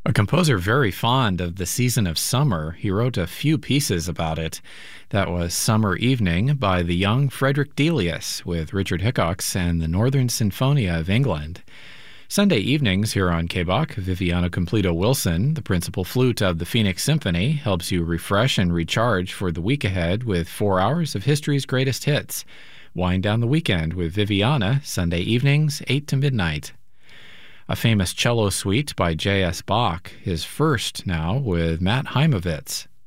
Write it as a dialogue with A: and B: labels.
A: A composer very fond of the season of summer, he wrote a few pieces about it. That was Summer Evening by the young Frederick Delius with Richard Hickox and the Northern Sinfonia of England. Sunday evenings here on KBOK, Viviana Completo Wilson, the principal flute of the Phoenix Symphony, helps you refresh and recharge for the week ahead with 4 hours of history's greatest hits. Wind down the weekend with Viviana, Sunday evenings, 8 to midnight. A famous cello suite by J.S. Bach, his first now with Matt Heimovitz.